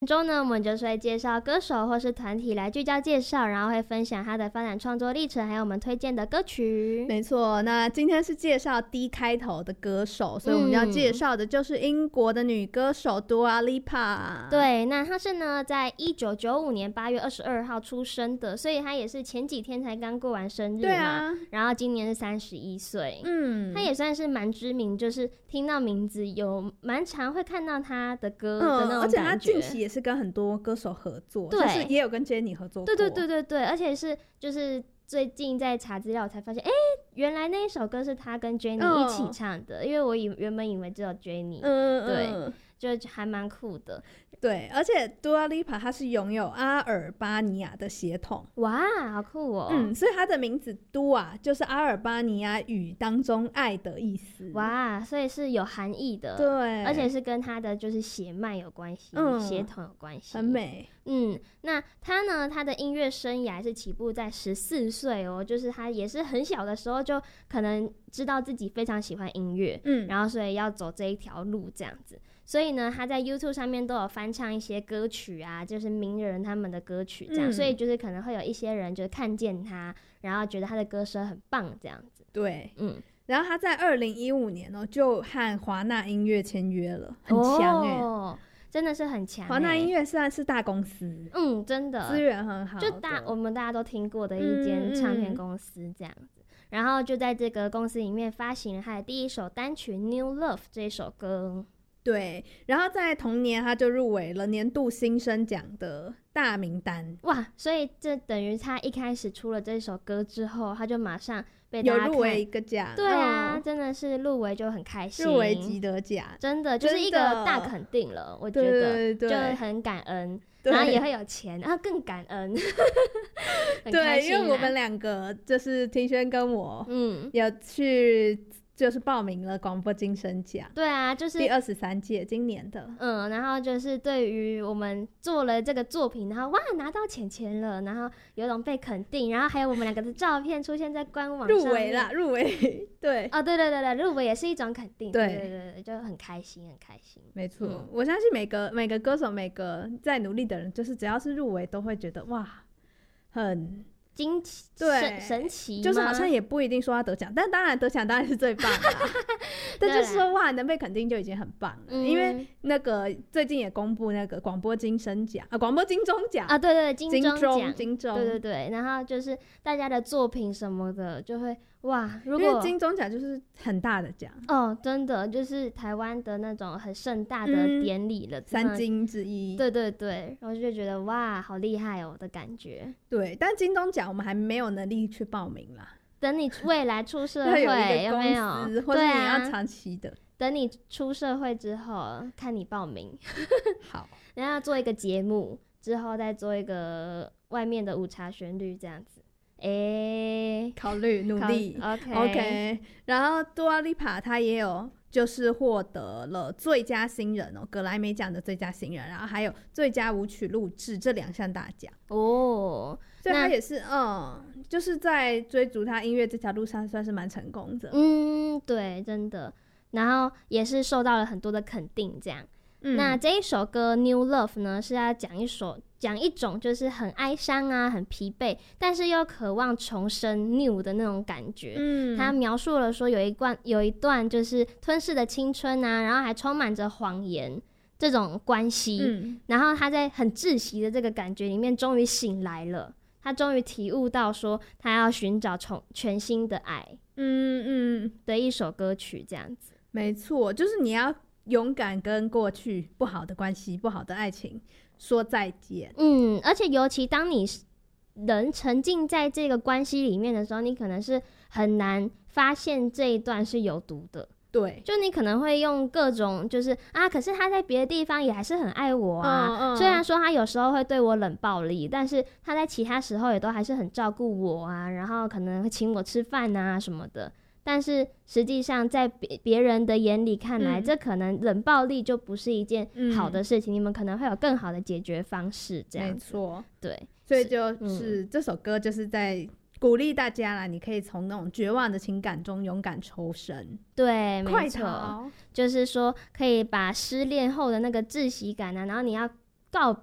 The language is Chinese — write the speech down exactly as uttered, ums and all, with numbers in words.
本周呢，我们就是会介绍歌手或是团体来聚焦介绍，然后会分享他的发展创作历程，还有我们推荐的歌曲。 没错，那今天是介绍 D 开头的歌手，所以我们要介绍的就是英国的女歌手 Dua Lipa。 对，那她是呢在一九九五年八月二十二号出生的，所以她也是前几天才刚过完生日嘛。 对啊， 然后今年是三十一岁。 嗯， 她也算是蛮知名，就是听到名字有蛮常会看到她的歌的那种感觉。嗯， 而且她近期也是跟很多歌手合作， 对， 就是也有跟 Jennie 合作过。 对对对对对，而且是就是最近在查资料才发现，哎、欸，原来那一首歌是她跟 Jennie 一起唱的，哦、因为我以原本以为只有 Jennie， 嗯， 对，就还蛮酷的。 对，而且 Dua Lipa 她是拥有阿尔巴尼亚的血统， 哇，好酷哦！ 嗯，所以她的名字 Dua 就是阿尔巴尼亚语当中爱的意思。 哇，所以是有含义的， 对， 而且是跟她的就是血脉有关系，嗯，血统有关系， 很美。 嗯，那她呢，她的音乐生涯是起步在十四岁哦，就是她也是很小的时候就可能知道自己非常喜欢音乐，嗯，然后所以要走这一条路这样子。所以呢，他在 YouTube 上面都有翻唱一些歌曲啊，就是名人他们的歌曲这样，嗯、所以就是可能会有一些人就看见他，然后觉得他的歌声很棒这样子。 对，嗯。然后他在二零一五年哦，就和华纳音乐签约了，很强哎、欸哦，真的是很强、欸。 华纳音乐虽然是大公司， 嗯，真的资源很好， 就大我们大家都听过的一间唱片公司这样子。嗯嗯，然后就在这个公司里面发行了他的第一首单曲《New Love》这一首歌。 对，然后在同年他就入围了年度新生奖的大名单。 哇，所以这等于他一开始出了这首歌之后，他就马上被大家有入围一个奖。 对啊、哦、真的是入围就很开心， 入围即得奖， 真的就是一个大肯定了，我觉得对对对， 就很感恩，然后也会有钱，然后更感恩很开心、啊、 对，因为我们两个就是庭轩跟我嗯有去就是报名了广播金声奖。 对啊，就是第二十三届今年的。 嗯，然后就是对于我们做了这个作品，然后哇拿到钱钱了，然后有种被肯定，然后还有我们两个的照片出现在官网上面， 入围啦，入围。对哦，对对对对，入围也是一种肯定。 对对对对，就很开心很开心。 没错、嗯，我相信每个每个歌手每个在努力的人，就是只要是入围都会觉得哇很惊奇， 对， 神奇， 就是好像也不一定说要得奖，但当然得奖当然是最棒的啦。但就是说哇，能被肯定就已经很棒了。嗯、因为那个最近也公布那个广播金声奖啊，广播金钟奖啊，对对，金钟奖， 金钟， 对对对。然后就是大家的作品什么的，就会哇，如果因为金钟奖就是很大的奖哦，真的就是台湾的那种很盛大的典礼了，嗯、 三金之一。 对对对，然后就觉得哇，好厉害哦的感觉。 对，但金钟奖我们还没有能力去报名啦。 等你未来出社会有, 有没有？ 或者你要长期的、啊。 等你出社会之后，看你报名。 好， 然后做一个节目，之后再做一个外面的午茶旋律这样子。哎、欸， 考虑努力 ，OK OK。然后 Dua Lipa 她也有就是获得了最佳新人哦，格莱美奖的最佳新人，然后还有最佳舞曲录制这两项大奖哦。所以她也是嗯，就是在追逐她音乐这条路上算是蛮成功的。 嗯，对，真的。然后也是受到了很多的肯定，这样。嗯、那这一首歌《New Love》呢，是要讲一首讲一种就是很哀伤啊、很疲惫，但是又渴望重生 new 的那种感觉。嗯，他描述了说有一段有一段就是吞噬的青春啊，然后还充满着谎言这种关系。嗯，然后他在很窒息的这个感觉里面，终于醒来了。他终于体悟到说，他要寻找重全新的爱。嗯嗯，的一首歌曲这样子。 没错，就是你要勇敢跟过去不好的关系、不好的爱情说再见。 嗯，而且尤其当你人沉浸在这个关系里面的时候，你可能是很难发现这一段是有毒的。 对， 就你可能会用各种就是啊，可是他在别的地方也还是很爱我啊。嗯嗯、虽然说他有时候会对我冷暴力，但是他在其他时候也都还是很照顾我啊，然后可能会请我吃饭啊什么的。但是实际上在别别人的眼里看来、嗯、这可能冷暴力就不是一件好的事情、嗯、你们可能会有更好的解决方式这样子。 没错， 对， 所以就是、嗯、这首歌就是在鼓励大家啦，你可以从那种绝望的情感中勇敢抽身。 对，没错，就是说可以把失恋后的那个窒息感啊，然后你要告